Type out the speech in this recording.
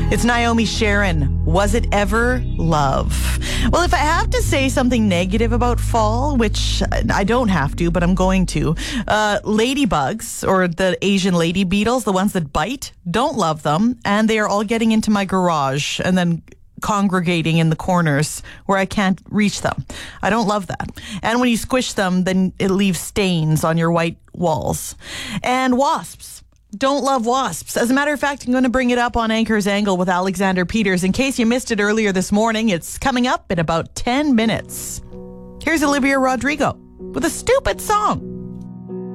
It's Naomi Sharon. Was it ever love? Well, if I have to say something negative about fall, which I don't have to, but I'm going to, ladybugs, or the Asian lady beetles, the ones that bite, don't love them. And they are all getting into my garage and then congregating in the corners where I can't reach them. I don't love that. And when you squish them, then it leaves stains on your white walls. And wasps. Don't love wasps. As a matter of fact, I'm going to bring it up on Anchor's Angle with Alexander Peters. In case you missed it earlier this morning, it's coming up in about 10 minutes. Here's Olivia Rodrigo with a stupid song.